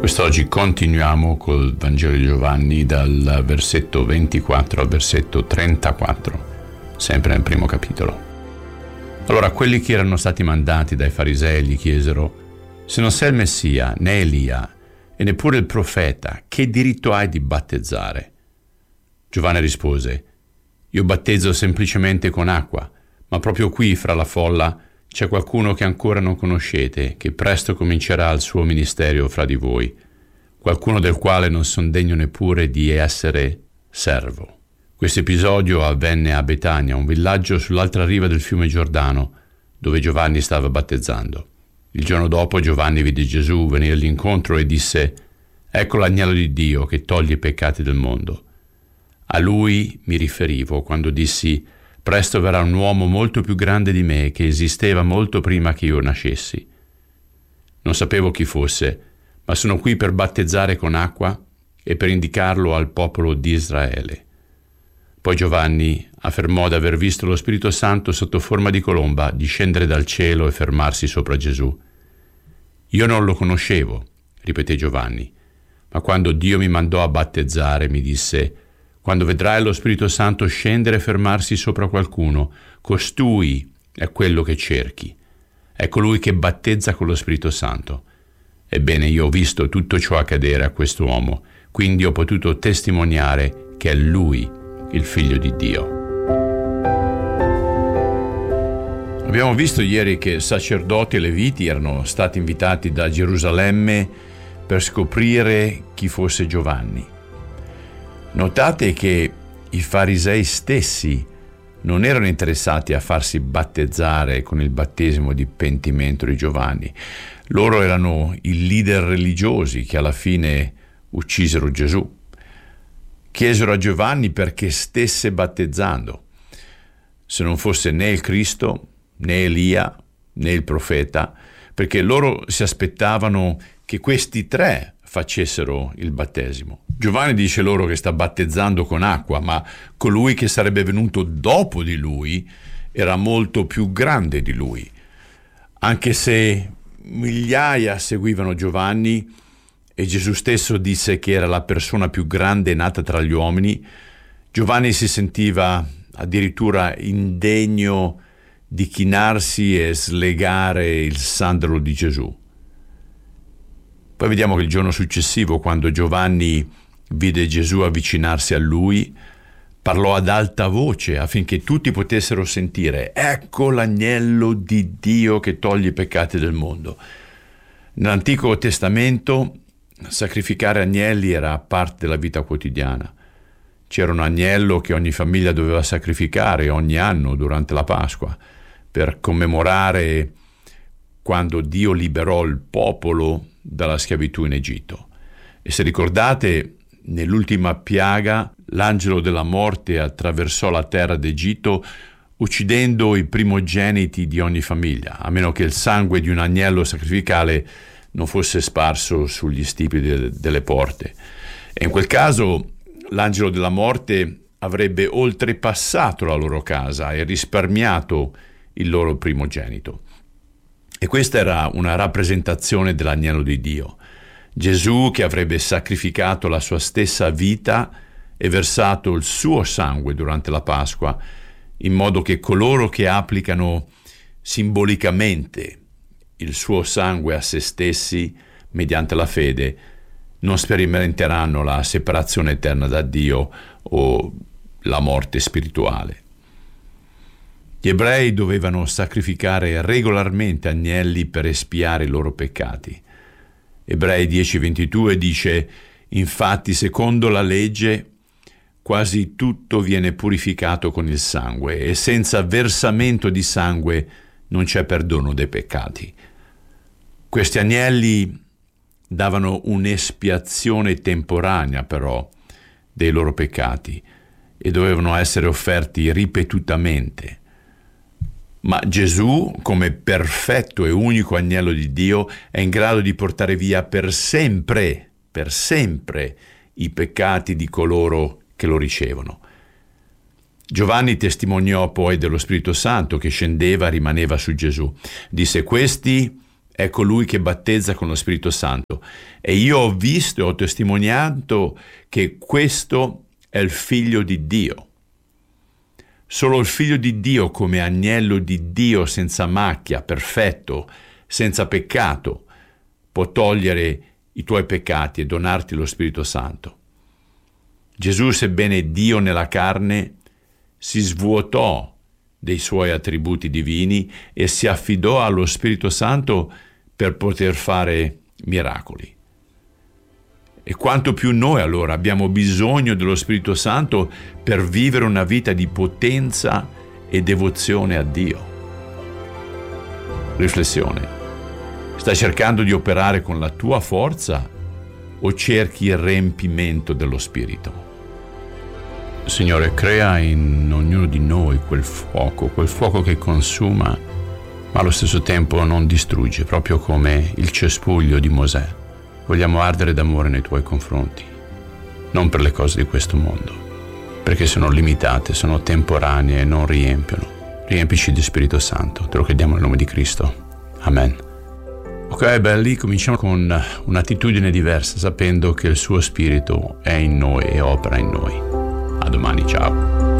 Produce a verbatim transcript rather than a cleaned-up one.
Quest'oggi continuiamo col Vangelo di Giovanni dal versetto ventiquattro al versetto trentaquattro, sempre nel primo capitolo. Allora quelli che erano stati mandati dai farisei gli chiesero: se non sei il Messia, né Elia, e neppure il profeta, che diritto hai di battezzare? Giovanni rispose: io battezzo semplicemente con acqua, ma proprio qui fra la folla c'è qualcuno che ancora non conoscete, che presto comincerà il suo ministero fra di voi, qualcuno del quale non son degno neppure di essere servo. Questo episodio avvenne a Betania, un villaggio sull'altra riva del fiume Giordano, dove Giovanni stava battezzando. Il giorno dopo Giovanni vide Gesù venirgli incontro e disse: ecco l'agnello di Dio che toglie i peccati del mondo. A lui mi riferivo quando dissi: presto verrà un uomo molto più grande di me, che esisteva molto prima che io nascessi. Non sapevo chi fosse, ma sono qui per battezzare con acqua e per indicarlo al popolo di Israele. Poi Giovanni affermò di aver visto lo Spirito Santo sotto forma di colomba discendere dal cielo e fermarsi sopra Gesù. Io non lo conoscevo, ripeté Giovanni, ma quando Dio mi mandò a battezzare mi disse: quando vedrai lo Spirito Santo scendere e fermarsi sopra qualcuno, costui è quello che cerchi. È colui che battezza con lo Spirito Santo. Ebbene, io ho visto tutto ciò accadere a quest'uomo, quindi ho potuto testimoniare che è lui il Figlio di Dio. Abbiamo visto ieri che sacerdoti e leviti erano stati invitati da Gerusalemme per scoprire chi fosse Giovanni. Notate che i farisei stessi non erano interessati a farsi battezzare con il battesimo di pentimento di Giovanni. Loro erano i leader religiosi che alla fine uccisero Gesù. Chiesero a Giovanni perché stesse battezzando, se non fosse né il Cristo, né Elia, né il profeta, perché loro si aspettavano che questi tre facessero il battesimo. Giovanni dice loro che sta battezzando con acqua, ma colui che sarebbe venuto dopo di lui era molto più grande di lui. Anche se migliaia seguivano Giovanni e Gesù stesso disse che era la persona più grande nata tra gli uomini, Giovanni si sentiva addirittura indegno di chinarsi e slegare il sandalo di Gesù. Poi vediamo che il giorno successivo, quando Giovanni vide Gesù avvicinarsi a lui, parlò ad alta voce affinché tutti potessero sentire: ecco l'agnello di Dio che toglie i peccati del mondo. Nell'Antico Testamento sacrificare agnelli era parte della vita quotidiana. C'era un agnello che ogni famiglia doveva sacrificare ogni anno durante la Pasqua per commemorare quando Dio liberò il popolo dalla schiavitù in Egitto. E se ricordate, nell'ultima piaga l'angelo della morte attraversò la terra d'Egitto uccidendo i primogeniti di ogni famiglia, a meno che il sangue di un agnello sacrificale non fosse sparso sugli stipi de- delle porte. E in quel caso l'angelo della morte avrebbe oltrepassato la loro casa e risparmiato il loro primogenito. E questa era una rappresentazione dell'agnello di Dio. Gesù che avrebbe sacrificato la sua stessa vita e versato il suo sangue durante la Pasqua, in modo che coloro che applicano simbolicamente il suo sangue a se stessi mediante la fede non sperimenteranno la separazione eterna da Dio o la morte spirituale. Gli ebrei dovevano sacrificare regolarmente agnelli per espiare i loro peccati. Ebrei dieci ventidue dice: infatti secondo la legge quasi tutto viene purificato con il sangue e senza versamento di sangue non c'è perdono dei peccati. Questi agnelli davano un'espiazione temporanea però dei loro peccati e dovevano essere offerti ripetutamente. Ma Gesù, come perfetto e unico agnello di Dio, è in grado di portare via per sempre, per sempre, i peccati di coloro che lo ricevono. Giovanni testimoniò poi dello Spirito Santo che scendeva e rimaneva su Gesù. Disse: questi è colui che battezza con lo Spirito Santo. E io ho visto e ho testimoniato che questo è il Figlio di Dio. Solo il Figlio di Dio, come agnello di Dio senza macchia, perfetto, senza peccato, può togliere i tuoi peccati e donarti lo Spirito Santo. Gesù, sebbene Dio nella carne, si svuotò dei suoi attributi divini e si affidò allo Spirito Santo per poter fare miracoli. E quanto più noi allora abbiamo bisogno dello Spirito Santo per vivere una vita di potenza e devozione a Dio. Riflessione. Stai cercando di operare con la tua forza o cerchi il riempimento dello Spirito? Signore, crea in ognuno di noi quel fuoco, quel fuoco che consuma, ma allo stesso tempo non distrugge, proprio come il cespuglio di Mosè. Vogliamo ardere d'amore nei tuoi confronti, non per le cose di questo mondo, perché sono limitate, sono temporanee e non riempiono. Riempici di Spirito Santo, te lo chiediamo nel nome di Cristo. Amen. Ok, belli, cominciamo con un'attitudine diversa, sapendo che il suo Spirito è in noi e opera in noi. A domani, ciao.